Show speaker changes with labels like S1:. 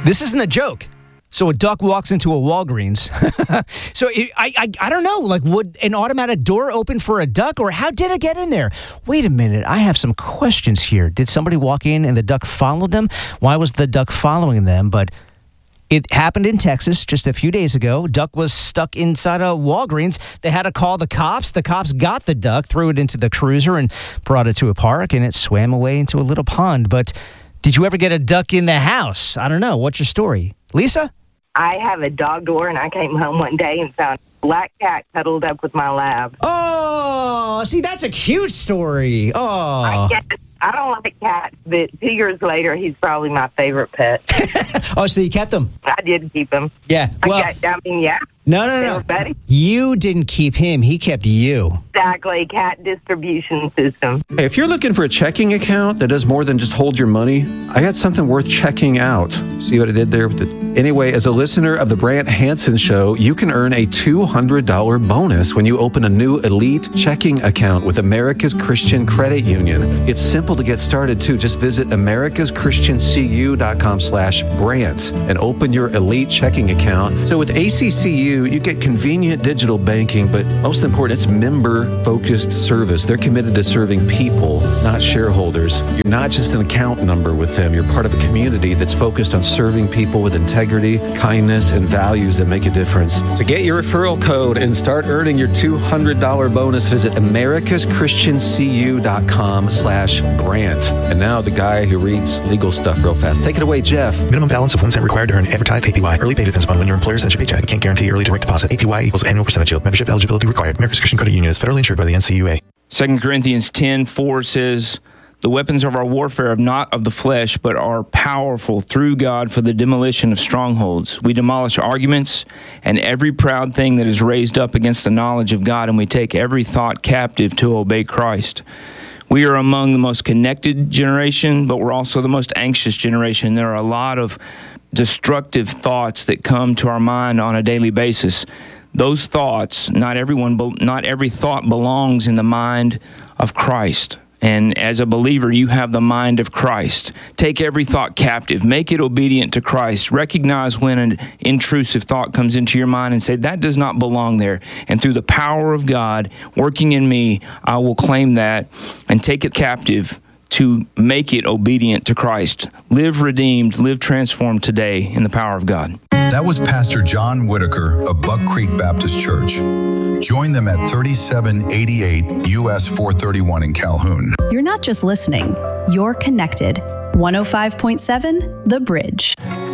S1: This isn't a joke. So a duck walks into a Walgreens. So I don't know, like, would an automatic door open for a duck, or how did it get in there? Wait a minute, I have some questions here. Did somebody walk in and the duck followed them? Why was the duck following them? But it happened in Texas just a few days ago. Duck was stuck inside a Walgreens. They had to call the cops. The cops got the duck, threw it into the cruiser, and brought it to a park, and it swam away into a little pond. But did you ever get a duck in the house? I don't know. What's your story? Lisa?
S2: I have a dog door, and I came home one day and found a black cat cuddled up with my lab.
S1: Oh, see, that's a cute story. Oh.
S2: I don't like cats, but 2 years later, he's probably my favorite pet.
S1: Oh, so you kept him?
S2: I did keep him.
S1: Yeah. Well,
S2: yeah.
S1: No. You didn't keep him. He kept you.
S2: Exactly. Cat distribution system.
S3: Hey, if you're looking for a checking account that does more than just hold your money, I got something worth checking out. See what I did there? Anyway, as a listener of the Brant Hansen Show, you can earn a $200 bonus when you open a new elite checking account with America's Christian Credit Union. It's simple to get started, too. Just visit americaschristiancu.com/Brant and open your elite checking account. So with ACCU, you get convenient digital banking, but most important, it's member-focused service. They're committed to serving people, not shareholders. You're not just an account number with them. You're part of a community that's focused on serving people with integrity, kindness, and values that make a difference. To get your referral code and start earning your $200 bonus, visit americaschristiancu.com/Brant. And now the guy who reads legal stuff real fast. Take it away, Jeff.
S4: Minimum balance of 1 cent required to earn advertised APY. Early pay depends upon when your employer sends your paycheck. Can't guarantee early direct deposit. APY equals annual percentage yield. Membership eligibility required. America's Christian Credit Union is federally insured by the NCUA.
S5: 2 Corinthians 10:4 says, "The weapons of our warfare are not of the flesh, but are powerful through God for the demolition of strongholds. We demolish arguments and every proud thing that is raised up against the knowledge of God, and we take every thought captive to obey Christ." We are among the most connected generation, but we're also the most anxious generation. There are a lot of destructive thoughts that come to our mind on a daily basis. Those thoughts, not every thought belongs in the mind of Christ. And as a believer, you have the mind of Christ. Take every thought captive. Make it obedient to Christ. Recognize when an intrusive thought comes into your mind and say, that does not belong there. And through the power of God working in me, I will claim that and take it captive to make it obedient to Christ. Live redeemed, live transformed today in the power of God.
S6: That was Pastor John Whitaker of Buck Creek Baptist Church. Join them at 3788 US 431 in Calhoun.
S7: You're not just listening, you're connected. 105.7 The Bridge.